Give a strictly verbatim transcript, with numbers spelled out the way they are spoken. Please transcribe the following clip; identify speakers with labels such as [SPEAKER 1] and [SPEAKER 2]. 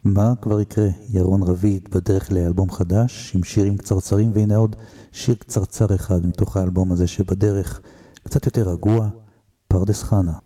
[SPEAKER 1] מה כבר יקרה? ירון רביד בדרך לאלבום חדש עם שירים קצרצרים, והנה עוד שיר קצרצר אחד מתוך האלבום הזה שבדרך, קצת יותר רגוע, פרדס חנה.